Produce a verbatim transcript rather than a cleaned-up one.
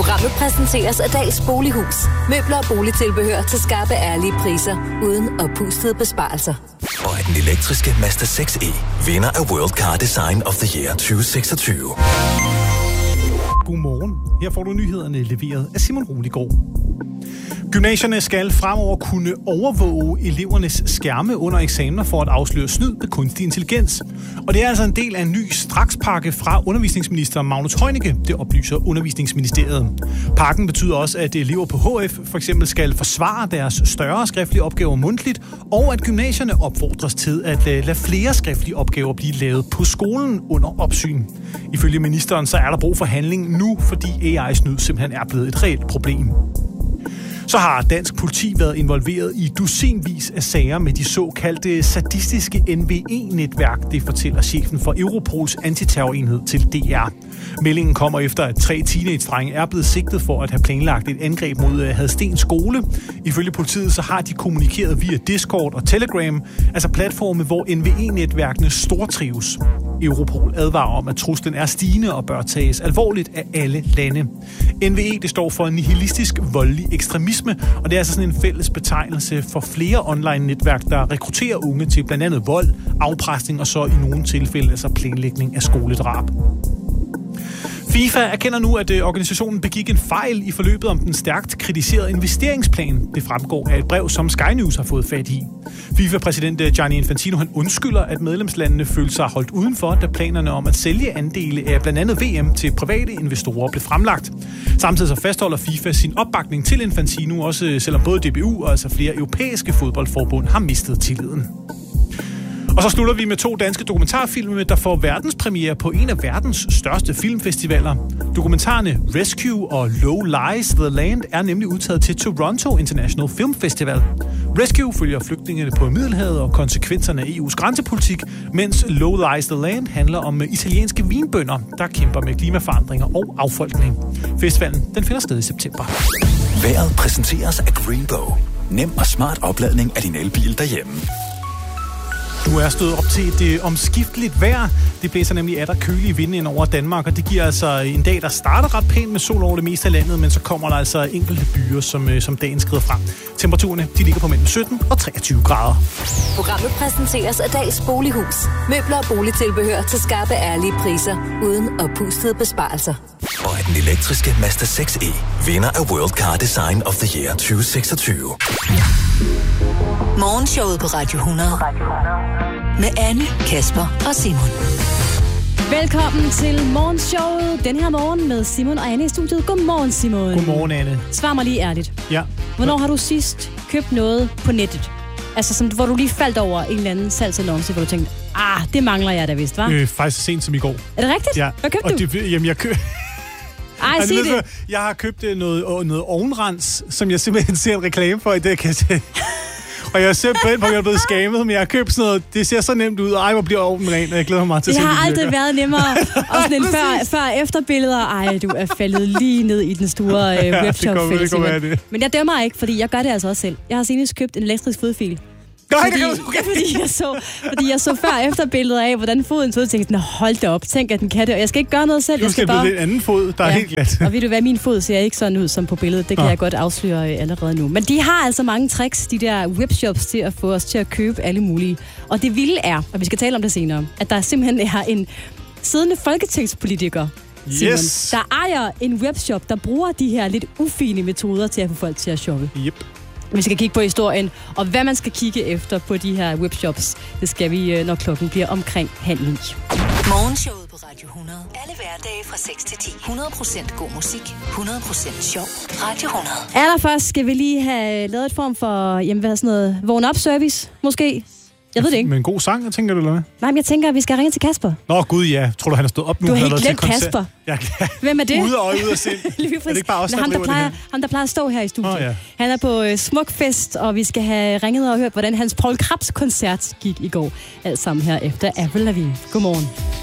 Programmet præsenteres af Dals Bolighus. Møbler og boligtilbehør til skarpe, ærlige priser, uden oppustede besparelser. Og at den elektriske Mazda seks E vinder af World Car Design of the Year tyve seksogtyve. Godmorgen. Her får du nyhederne leveret af Simon Roligård. Gymnasierne skal fremover kunne overvåge elevernes skærme under eksamener for at afsløre snyd med kunstig intelligens. Og det er altså en del af en ny strakspakke fra undervisningsminister Magnus Heunicke, det oplyser Undervisningsministeriet. Pakken betyder også, at elever på H F for eksempel skal forsvare deres større skriftlige opgaver mundtligt, og at gymnasierne opfordres til at lade flere skriftlige opgaver blive lavet på skolen under opsyn. Ifølge ministeren så er der brug for handling nu, fordi A I-snyd simpelthen er blevet et reelt problem. Så har dansk politi været involveret i dusinvis af sager med de såkaldte sadistiske N V E-netværk, det fortæller chefen for Europols antiterrorenhed til D R. Meldingen kommer efter, at tre teenage-drenge er blevet sigtet for at have planlagt et angreb mod Hadsten skole. Ifølge politiet så har de kommunikeret via Discord og Telegram, altså platforme, hvor N V E-netværkene stortrives. Europol advarer om, at truslen er stigende og bør tages alvorligt af alle lande. N V E det står for nihilistisk voldelig ekstremisme, og det er altså sådan en fælles betegnelse for flere online-netværk, der rekrutterer unge til blandt andet vold, afpresning og så i nogle tilfælde altså planlægning af skoledrab. FIFA erkender nu, at organisationen begik en fejl i forløbet om den stærkt kritiserede investeringsplan. Det fremgår af et brev, som Sky News har fået fat i. FIFA-præsident Gianni Infantino han undskylder, at medlemslandene følte sig holdt udenfor, da planerne om at sælge andele af blandt andet V M til private investorer blev fremlagt. Samtidig så fastholder FIFA sin opbakning til Infantino, også selvom både D B U og altså flere europæiske fodboldforbund har mistet tilliden. Og så slutter vi med to danske dokumentarfilme, der får verdenspremiere på en af verdens største filmfestivaler. Dokumentarerne Rescue og Low Lies the Land er nemlig udtaget til Toronto International Film Festival. Rescue følger flygtningene på Middelhavet og konsekvenserne af E U's grænsepolitik, mens Low Lies the Land handler om italienske vinbønder, der kæmper med klimaforandringer og affolkning. Festivalen den finder sted i september. Vejret præsenteres af Greenbow. Nem og smart opladning af din elbil derhjemme. Nu er stået op til et øh, omskifteligt vejr. Det blæser nemlig af der kølige vinde ind over Danmark, og det giver altså en dag, der starter ret pænt med sol over det meste af landet, men så kommer der altså enkelte byer, som, øh, som dagen skrider frem. Temperaturerne de ligger på mellem sytten og treogtyve grader. Programmet præsenteres af Dals Bolighus. Møbler og boligtilbehør til skarpe, ærlige priser, uden oppustede besparelser. Og at den elektriske Mazda seks E vinder af World Car Design of the Year tyve seksogtyve. Morgenshowet på Radio hundrede. Med Anne, Kasper og Simon. Velkommen til morgenshowet den her morgen med Simon og Anne i studiet. Godmorgen, Simon. Godmorgen, Anne. Svar mig lige ærligt. Ja. Hvornår har du sidst købt noget på nettet? Altså, som, hvor du lige faldt over en eller anden salgsannonce, hvor du tænkte, ah, det mangler jeg da vist, hva'? Øh, faktisk så sent som i går. Er det rigtigt? Ja. Hvad købte og du? Det, jamen, jeg købte... Ej, altså, sig det. Jeg har købt noget, noget ovenrens, som jeg simpelthen ser en reklame for i det, kan jeg Og jeg er simpelthen på, at jeg er blevet skammet, men jeg har købt sådan noget, det ser så nemt ud, ej, hvor bliver ovnen ren, og jeg glæder mig meget til at se, det har det aldrig været nemmere. Og sådan en før, før efterbilleder, ej, du er faldet lige ned i den store øh, webshop-fælde. Men jeg dømmer ikke, fordi jeg gør det altså også selv. Jeg har senest købt en elektrisk fodfil. Nej, fordi, det okay. fordi, jeg så, fordi jeg så før efterbilleder af, hvordan foden så ud, og tænkte, hold da op, tænk, at den kan det, og jeg skal ikke gøre noget selv. Du skal, jeg skal bare... en anden fod, der ja. er helt glat. Og ved du hvad, min fod ser ikke sådan ud som på billedet, det kan Nå. jeg godt afsløre allerede nu. Men de har altså mange tricks, de der webshops, til at få os til at købe alle mulige. Og det vilde er, og vi skal tale om det senere, at der simpelthen er en siddende folketingspolitiker, Simon, yes. der ejer en webshop, der bruger de her lidt ufine metoder til at få folk til at shoppe. Yep. Vi skal kigge på historien, og hvad man skal kigge efter på de her webshops, det skal vi, når klokken bliver omkring halv ni. Morgenshowet på Radio hundrede. Alle hverdage fra seks til ti. hundrede procent god musik. hundrede procent sjov. Radio hundrede. Allerførst skal vi lige have lavet et form for, jamen hvad er sådan noget, vågn-up-service, måske? Jeg ved det ikke. Men en god sang, jeg tænker du, eller hvad? Nej, men jeg tænker, at vi skal ringe til Kasper. Nå, gud ja. Tror du, han er stået op nu? Du har helt glemt Kasper. Ja, hvem er det? Ude og ude og sind. Er det ikke bare os, der ham, der driver plejer, det her? ham, der plejer at stå her i studiet. Oh, ja. Han er på uh, Smukfest, og vi skal have ringet og hørt, hvordan hans Paul Krebs koncert gik i går. Alt sammen her efter Avril Lavigne. Godmorgen.